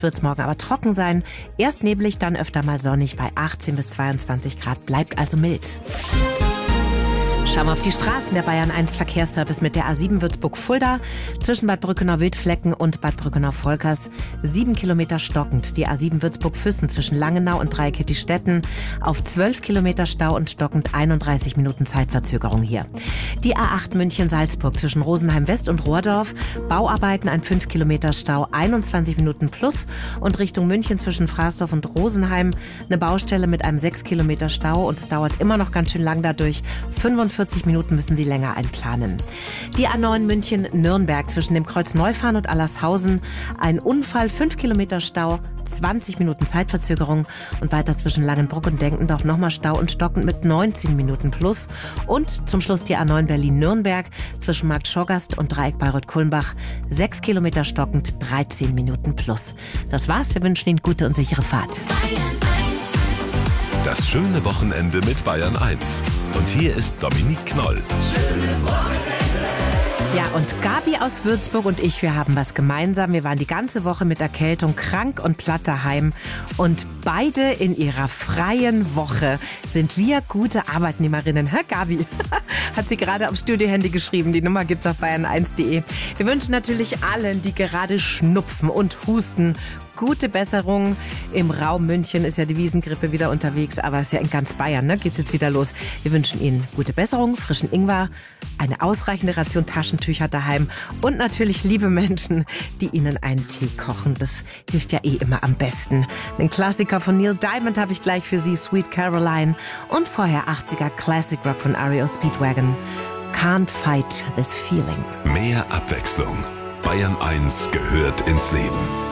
Wird es morgen aber trocken sein. Erst neblig, dann öfter mal sonnig bei 18 bis 22 Grad. Bleibt also mild. Schauen wir auf die Straßen. Der Bayern 1 Verkehrsservice mit der A7 Würzburg-Fulda zwischen Bad Brückenau-Wildflecken und Bad Brückenau-Volkers. 7 Kilometer stockend. Die A7 Würzburg-Füssen zwischen Langenau und Dreieckettistetten auf 12 Kilometer Stau und stockend 31 Minuten Zeitverzögerung hier. Die A8 München-Salzburg zwischen Rosenheim-West und Rohrdorf. Bauarbeiten, ein 5 Kilometer Stau, 21 Minuten plus. Und Richtung München zwischen Fraßdorf und Rosenheim eine Baustelle mit einem 6 Kilometer Stau. Und es dauert immer noch ganz schön lang dadurch. 45 Minuten müssen Sie länger einplanen. Die A9 München-Nürnberg zwischen dem Kreuz Neufahren und Allershausen. Ein Unfall, 5 Kilometer Stau, 20 Minuten Zeitverzögerung. Und weiter zwischen Langenbruck und Denkendorf nochmal Stau und stockend mit 19 Minuten plus. Und zum Schluss die A9 Berlin-Nürnberg zwischen Markt Schorgast und Dreieck Bayreuth-Kulmbach. 6 Kilometer stockend, 13 Minuten plus. Das war's. Wir wünschen Ihnen gute und sichere Fahrt. Das schöne Wochenende mit Bayern 1. Und hier ist Dominique Knoll. Schönes Wochenende. Ja, und Gabi aus Würzburg und ich, wir haben was gemeinsam. Wir waren die ganze Woche mit Erkältung krank und platt daheim. Und beide in ihrer freien Woche sind wir gute Arbeitnehmerinnen. Hä, Gabi? Hat sie gerade aufs Studiohandy geschrieben. Die Nummer gibt's auf bayern1.de. Wir wünschen natürlich allen, die gerade schnupfen und husten, gute Besserung. Im Raum München ist ja die Wiesengrippe wieder unterwegs, aber es ist ja in ganz Bayern, ne? Geht's jetzt wieder los. Wir wünschen Ihnen gute Besserung, frischen Ingwer, eine ausreichende Ration Taschentücher daheim und natürlich liebe Menschen, die Ihnen einen Tee kochen. Das hilft ja eh immer am besten. Den Klassiker von Neil Diamond habe ich gleich für Sie, Sweet Caroline. Und vorher 80er Classic Rock von REO Speedwagon. Can't Fight This Feeling. Mehr Abwechslung. Bayern 1 gehört ins Leben.